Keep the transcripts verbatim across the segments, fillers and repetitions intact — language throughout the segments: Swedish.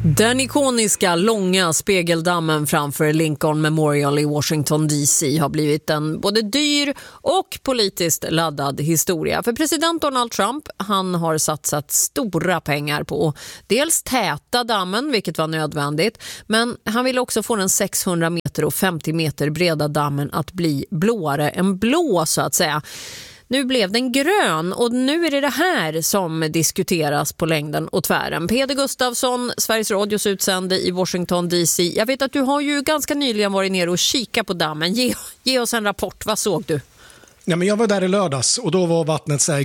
Den ikoniska långa spegeldammen framför Lincoln Memorial i Washington D C har blivit en både dyr och politiskt laddad historia. För president Donald Trump, han har satsat stora pengar på dels täta dammen, vilket var nödvändigt, men han vill också få den sexhundra meter och femtio meter breda dammen att bli blåare än blå, så att säga. Nu blev den grön och nu är det det här som diskuteras på längden och tvären. Peder Gustafsson, Sveriges Radios utsände i Washington D C. Jag vet att du har ju ganska nyligen varit nere och kika på dammen. Ge, ge oss en rapport, vad såg du? Ja, men jag var där i lördags och då var vattnet så här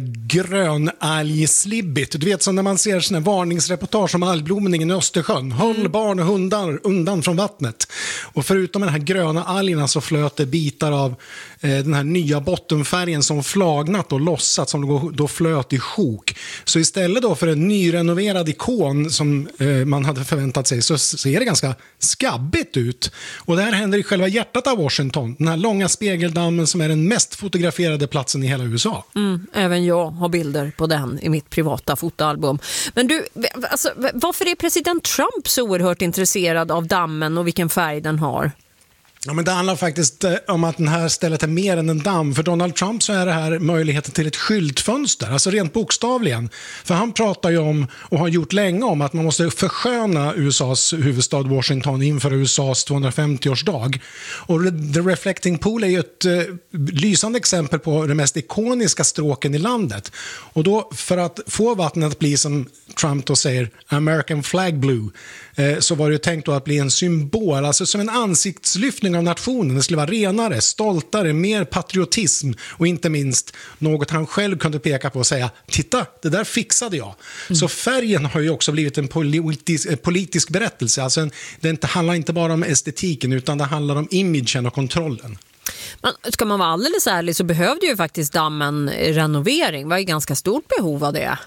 grönalgslibbigt. Du vet, som när man ser såna varningsreportage om algblomningen i Östersjön. Håll mm. barn och hundar undan från vattnet. Och förutom den här gröna algerna så flöt det bitar av eh, den här nya bottenfärgen som flagnat och lossat, som då, då flöt i sjok. Så istället då för en nyrenoverad ikon som eh, man hade förväntat sig, så ser det ganska skabbigt ut. Och det här händer i själva hjärtat av Washington. Den här långa spegeldammen som är den mest fotograferade platsen i hela U S A. Mm, även jag har bilder på den i mitt privata fotoalbum. Men du, alltså, varför är president Trump så oerhört intresserad av dammen och vilken färg den har? Ja, men det handlar faktiskt om att den här stället är mer än en damm. För Donald Trump så är det här möjligheten till ett skyltfönster, alltså rent bokstavligen. För han pratar ju om, och har gjort länge om, att man måste försköna U S A:s huvudstad Washington inför U S A:s tvåhundrafemtioårsdag. Och The Reflecting Pool är ju ett eh, lysande exempel på de mest ikoniska stråken i landet. Och då, för att få vattnet att bli, som Trump då säger, American Flag Blue, eh, så var det ju tänkt då att bli en symbol, alltså som en ansiktslyftning av nationen. Det skulle vara renare, stoltare, mer patriotism och inte minst något han själv kunde peka på och säga: titta, det där fixade jag. Mm. Så färgen har ju också blivit en politisk, politisk berättelse. Alltså en, det inte, handlar inte bara om estetiken utan det handlar om imagen och kontrollen. Men ska man vara alldeles ärlig så behövde ju faktiskt dammen renovering. Det var ju ganska stort behov av det.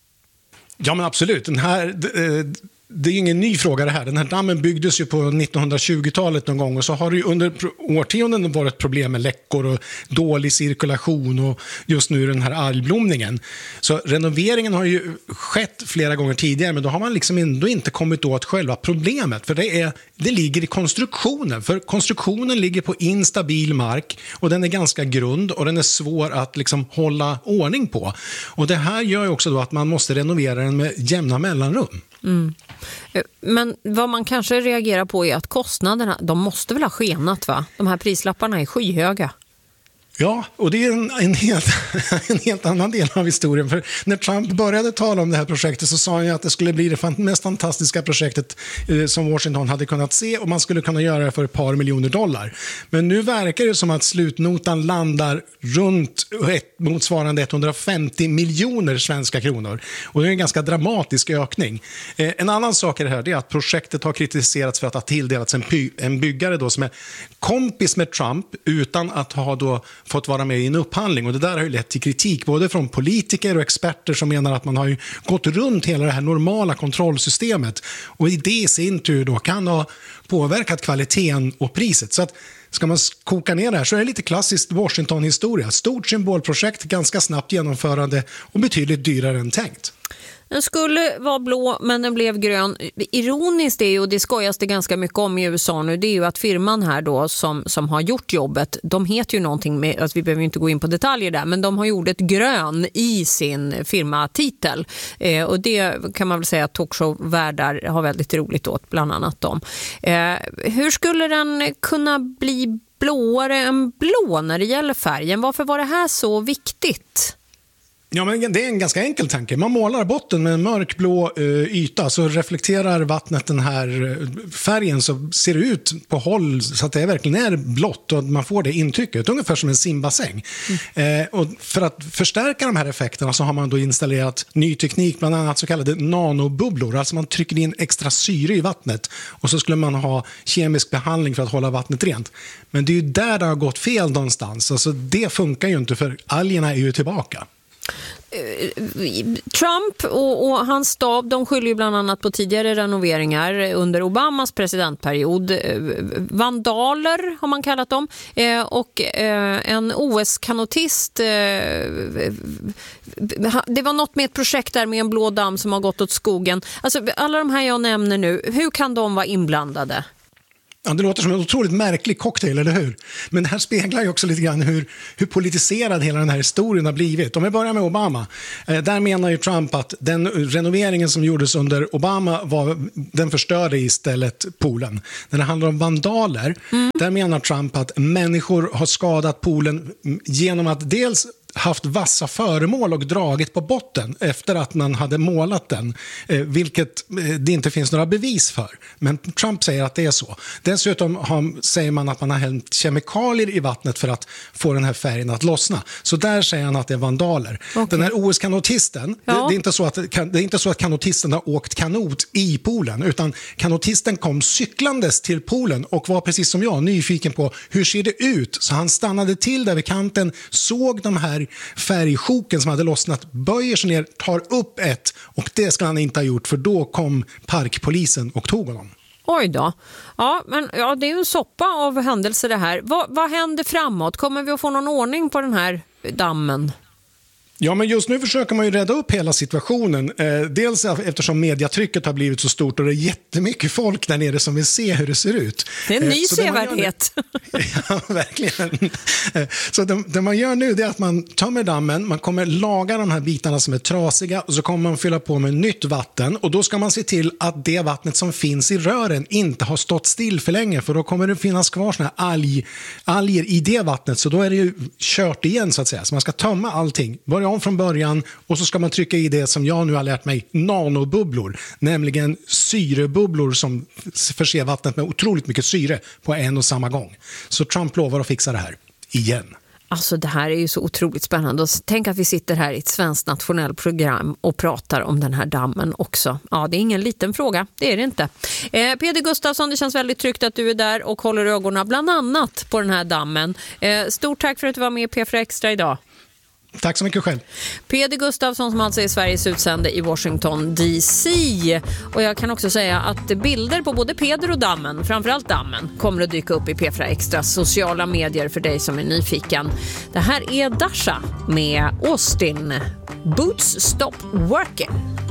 Ja, men absolut. Den här... Eh, Det är ju ingen ny fråga det här. Den här dammen byggdes ju på nittonhundratjugotalet någon gång och så har det ju under årtionden varit problem med läckor och dålig cirkulation och just nu den här algblomningen. Så renoveringen har ju skett flera gånger tidigare, men då har man liksom ändå inte kommit åt själva problemet, för det, är, det ligger i konstruktionen. För konstruktionen ligger på instabil mark och den är ganska grund och den är svår att liksom hålla ordning på. Och det här gör ju också då att man måste renovera den med jämna mellanrum. Mm. Men vad man kanske reagerar på är att kostnaderna, de måste väl ha skenat, va? De här prislapparna är skyhöga. Ja, och det är en, en, helt, en helt annan del av historien. För när Trump började tala om det här projektet så sa han ju att det skulle bli det mest fantastiska projektet eh, som Washington hade kunnat se, och man skulle kunna göra det för ett par miljoner dollar. Men nu verkar det som att slutnotan landar runt ett, motsvarande etthundrafemtio miljoner svenska kronor. Och det är en ganska dramatisk ökning. Eh, en annan sak i det här är att projektet har kritiserats för att ha tilldelats en, py, en byggare då som är kompis med Trump utan att ha då fått vara med i en upphandling, och det där har ju lett till kritik både från politiker och experter som menar att man har ju gått runt hela det här normala kontrollsystemet, och i det i sin tur då kan ha påverkat kvaliteten och priset. Så att ska man koka ner det här så är det lite klassiskt Washington-historia. Stort symbolprojekt, ganska snabbt genomförande och betydligt dyrare än tänkt. Den skulle vara blå, men den blev grön. Ironiskt är ju, och det skojas det ganska mycket om i U S A nu, det är ju att firman här då som, som har gjort jobbet, de heter ju någonting med, alltså vi behöver inte gå in på detaljer där, men de har gjort ett grön i sin firmatitel. Eh, och det kan man väl säga att talkshow-värdar har väldigt roligt åt, bland annat dem. Eh, hur skulle den kunna bli blåare än blå när det gäller färgen? Varför var det här så viktigt? Ja, men det är en ganska enkel tanke. Man målar botten med en mörkblå eh, yta, så reflekterar vattnet den här färgen, så ser det ut på håll så att det verkligen är blått och man får det intrycket, ungefär som en simbassäng. Mm. Eh, och för att förstärka de här effekterna så har man då installerat ny teknik, bland annat så kallade nanobubblor. Alltså man trycker in extra syre i vattnet och så skulle man ha kemisk behandling för att hålla vattnet rent. Men det är ju där det har gått fel någonstans. Alltså det funkar ju inte, för algerna är ju tillbaka. Trump och, och hans stab, de skyller ju bland annat på tidigare renoveringar under Obamas presidentperiod. Vandaler har man kallat dem. Eh, och eh, en O S-kanotist. Eh, det var något med ett projekt där med en blå damm som har gått åt skogen. Alltså alla de här jag nämner nu, hur kan de vara inblandade? Ja, det låter som en otroligt märklig cocktail, eller hur? Men det här speglar ju också lite grann hur, hur politiserad hela den här historien har blivit. Om vi börjar med Obama, eh, där menar ju Trump att den renoveringen som gjordes under Obama, var, den förstörde istället poolen. När det handlar om vandaler, mm. där menar Trump att människor har skadat poolen genom att dels haft vassa föremål och dragit på botten efter att man hade målat den, eh, vilket eh, det inte finns några bevis för. Men Trump säger att det är så. Dessutom har, säger man att man har hällt kemikalier i vattnet för att få den här färgen att lossna. Så där säger han att det är vandaler. Okay. Den här O S-kanotisten, ja. det, det, är inte så att, det är inte så att kanotisten har åkt kanot i poolen, utan kanotisten kom cyklandes till poolen och var precis som jag nyfiken på hur ser det ut. Så han stannade till där vid kanten, såg de här färgsjoken som hade lossnat, böjer sig ner, tar upp ett, och det ska han inte ha gjort, för då kom parkpolisen och tog honom. Oj då. Ja, men ja, det är ju en soppa av händelser det här. Va, vad händer framåt? Kommer vi att få någon ordning på den här dammen? Ja, men just nu försöker man ju rädda upp hela situationen. Eh, dels eftersom mediatrycket har blivit så stort och det är jättemycket folk där nere som vill se hur det ser ut. Det är en ny eh, sevärdhet. Ja, verkligen. Eh, så det, det man gör nu är att man tömmer dammen, man kommer laga de här bitarna som är trasiga och så kommer man fylla på med nytt vatten, och då ska man se till att det vattnet som finns i rören inte har stått still för länge, för då kommer det finnas kvar såna här alg, alger i det vattnet, så då är det ju kört igen så att säga. Så man ska tömma allting, börja om från början, och så ska man trycka i det som jag nu har lärt mig, nanobubblor, nämligen syrebubblor som förser vattnet med otroligt mycket syre på en och samma gång. Så Trump lovar att fixa det här igen. Alltså det här är ju så otroligt spännande. Tänk att vi sitter här i ett svenskt nationellt program och pratar om den här dammen också. Ja, det är ingen liten fråga, det är det inte. Eh, Peder Gustafsson, det känns väldigt tryggt att du är där och håller ögonen bland annat på den här dammen. Eh, stort tack för att du var med i P fyra Extra idag. Tack så mycket själv. Peder Gustafsson som alltså är Sveriges utsände i Washington D C. Och jag kan också säga att bilder på både Peder och dammen, framförallt dammen, kommer att dyka upp i P fyra Extras sociala medier för dig som är nyfiken. Det här är Dasha med Austin. Boots Stop Working.